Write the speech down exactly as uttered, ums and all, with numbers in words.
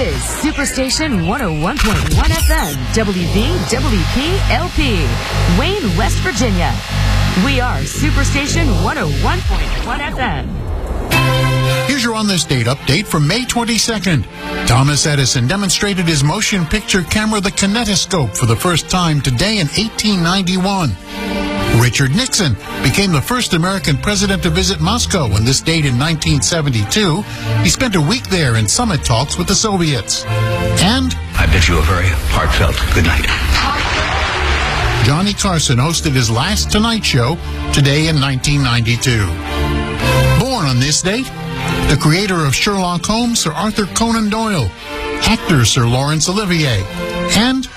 is Superstation one oh one point one F M, W V W P L P, Wayne, West Virginia. We are Superstation one oh one point one F M. Here's your On This Date update from May twenty-second. Thomas Edison demonstrated his motion picture camera, the kinetoscope, for the first time today in eighteen ninety-one. Richard Nixon became the first American president to visit Moscow on this date in nineteen seventy-two. He spent a week there in summit talks with the Soviets. And I bid you a very heartfelt good night. Johnny Carson hosted his last Tonight Show today in nineteen ninety-two. Born on this date, the creator of Sherlock Holmes, Sir Arthur Conan Doyle, actor Sir Laurence Olivier, and